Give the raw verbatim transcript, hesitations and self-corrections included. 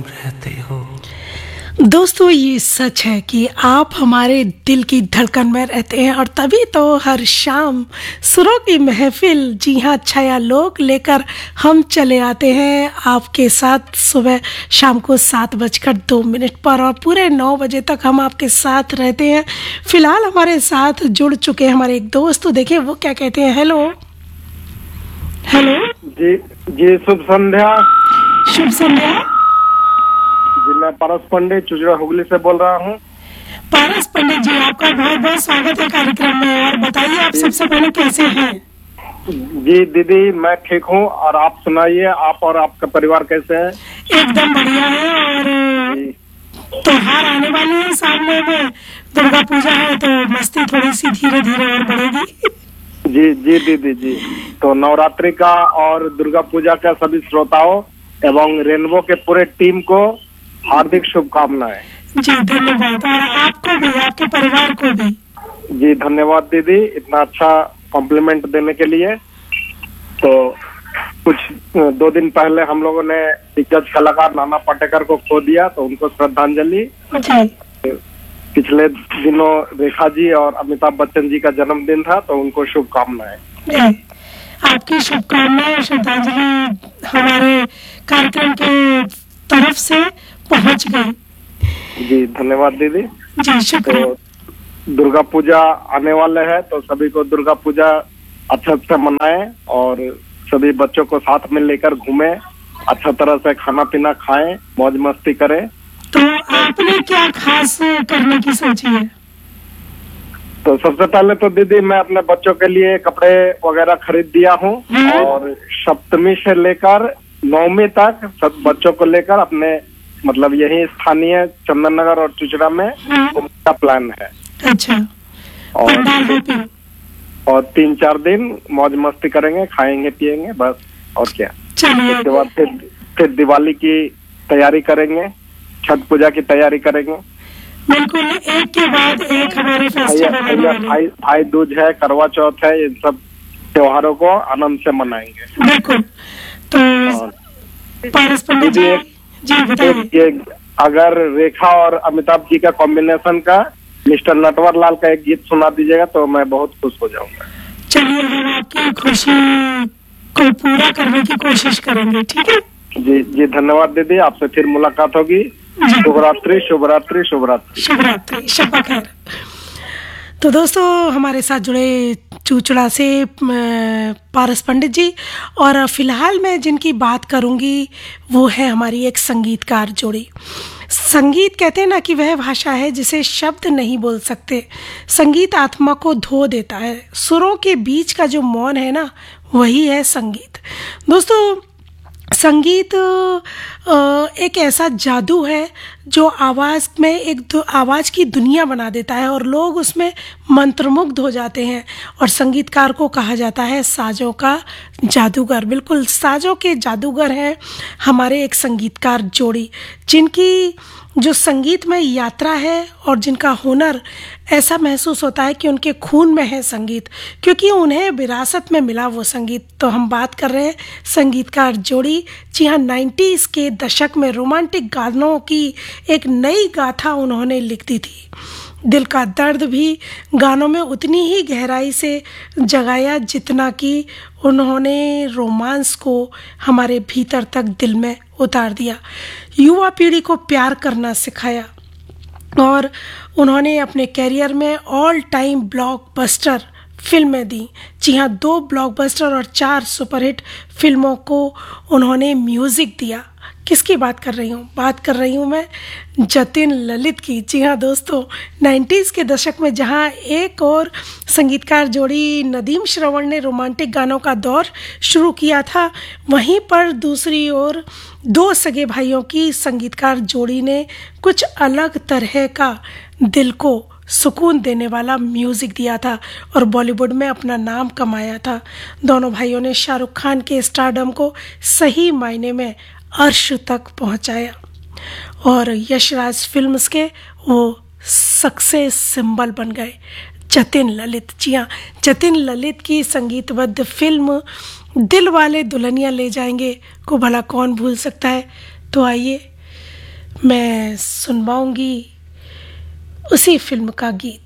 रहते हो। दोस्तों, ये सच है कि आप हमारे दिल की धड़कन में रहते हैं और तभी तो हर शाम सुरों की महफिल, जी हाँ, छाया लोक लेकर हम चले आते हैं आपके साथ सुबह शाम को सात बजकर दो मिनट पर और पूरे नौ बजे तक हम आपके साथ रहते हैं। फिलहाल हमारे साथ जुड़ चुके हैं हमारे एक दोस्त, तो देखिए वो क्या कहते हैं। हेलो हेलो जी जी शुभ संध्या। शुभ संध्या जी, मैं पारस पंडित चुचड़ा हुगली से बोल रहा हूँ। पारस पंडित जी, आपका बहुत बहुत स्वागत है कार्यक्रम में। और बताइए आप सबसे पहले कैसे हैं? जी दीदी, मैं ठीक हूँ और आप सुनाइए, आप और आपका परिवार कैसे है? एकदम बढ़िया है। और त्योहार आने वाले हैं सामने में, दुर्गा पूजा है तो मस्ती थोड़ी सी धीरे धीरे और बढ़ेगी। जी जी दीदी जी, तो नवरात्रि का और दुर्गा पूजा का सभी श्रोताओं एवं रेनबो के पूरे टीम को हार्दिक शुभकामनाएं। जी धन्यवाद, और आपको भी, आपके परिवार को भी। जी धन्यवाद दीदी, इतना अच्छा कॉम्प्लीमेंट देने के लिए। तो कुछ दो दिन पहले हम लोगों ने दिग्गज कलाकार नाना पाटेकर को खो दिया, तो उनको श्रद्धांजलि। पिछले दिनों रेखा जी और अमिताभ बच्चन जी का जन्मदिन था, तो उनको शुभकामनाएं। आपकी शुभकामनाएं, श्रद्धांजलि हमारे कार्यक्रम के तरफ से पहुंच गई। जी धन्यवाद दीदी। जी शुक्रिया। तो दुर्गा पूजा आने वाले हैं, तो सभी को दुर्गा पूजा अच्छे से मनाएं और सभी बच्चों को साथ में लेकर घूमें, अच्छा तरह से खाना पीना खाएं, मौज मस्ती करें। तो आपने क्या खास करने की सोची है? तो सबसे पहले तो दीदी मैं अपने बच्चों के लिए कपड़े वगैरह खरीद दिया हूँ और सप्तमी से लेकर नौवीं तक सब बच्चों को लेकर अपने मतलब यही स्थानीय चंदन नगर और चुचड़ा में घूमने का प्लान है। अच्छा। और और तीन चार दिन मौज मस्ती करेंगे, खाएंगे पिएंगे, बस और क्या। उसके बाद फिर फिर दिवाली की तैयारी करेंगे, छठ पूजा की तैयारी करेंगे। बिल्कुल, एक के बाद एक हमारे फेस्टिवल, भाई भाई दूज है, करवा चौथ है, इन सब त्योहारों को आनंद से मनाएंगे। बिल्कुल। तो पारस पंडित जी, जी बताइए। अगर रेखा और अमिताभ जी का कॉम्बिनेशन का मिस्टर नटवर लाल का एक गीत सुना दीजिएगा तो मैं बहुत खुश हो जाऊंगा। चलिए, हम आपकी खुशी को पूरा करने की कोशिश करेंगे, ठीक है? जी जी धन्यवाद दीदी, आपसे फिर मुलाकात होगी। शुभरात्रि शुभरात्रि शुभरात्रि शुभरात्रि, शब्बा खैर। तो दोस्तों, हमारे साथ जुड़े चुचड़ा से पारस पंडित जी, और फिलहाल मैं जिनकी बात करूंगी वो है हमारी एक संगीतकार जोड़ी। संगीत कहते हैं ना कि वह भाषा है जिसे शब्द नहीं बोल सकते। संगीत आत्मा को धो देता है। सुरों के बीच का जो मौन है ना, वही है संगीत। दोस्तों, संगीत एक ऐसा जादू है जो आवाज़ में एक आवाज़ की दुनिया बना देता है और लोग उसमें मंत्रमुग्ध हो जाते हैं। और संगीतकार को कहा जाता है साजों का जादूगर। बिल्कुल, साजों के जादूगर हैं हमारे एक संगीतकार जोड़ी, जिनकी जो संगीत में यात्रा है और जिनका हुनर ऐसा महसूस होता है कि उनके खून में है संगीत, क्योंकि उन्हें विरासत में मिला वो संगीत। तो हम बात कर रहे हैं संगीतकार जोड़ी। जी हाँ, नाइन्टीज़ के दशक में रोमांटिक गानों की एक नई गाथा उन्होंने लिख दी थी। दिल का दर्द भी गानों में उतनी ही गहराई से जगाया जितना कि उन्होंने रोमांस को हमारे भीतर तक दिल में उतार दिया। युवा पीढ़ी को प्यार करना सिखाया और उन्होंने अपने कैरियर में ऑल टाइम ब्लॉकबस्टर फिल्में दी। जी हाँ, दो ब्लॉकबस्टर और चार सुपरहिट फिल्मों को उन्होंने म्यूज़िक दिया। किसकी बात कर रही हूँ? बात कर रही हूँ मैं जतिन ललित की। जी हाँ दोस्तों, नाइन्टीज़ के दशक में जहाँ एक और संगीतकार जोड़ी नदीम श्रवण ने रोमांटिक गानों का दौर शुरू किया था, वहीं पर दूसरी ओर दो सगे भाइयों की संगीतकार जोड़ी ने कुछ अलग तरह का दिल को सुकून देने वाला म्यूज़िक दिया था और बॉलीवुड में अपना नाम कमाया था। दोनों भाइयों ने शाहरुख खान के स्टारडम को सही मायने में अर्श तक पहुंचाया और यशराज फिल्म्स के वो सक्सेस सिंबल बन गए। जतिन ललित, जी हाँ, जतिन ललित की संगीतबद्ध फिल्म दिल वाले दुल्हनिया ले जाएंगे को भला कौन भूल सकता है। तो आइए मैं सुनवाऊंगी उसी फिल्म का गीत।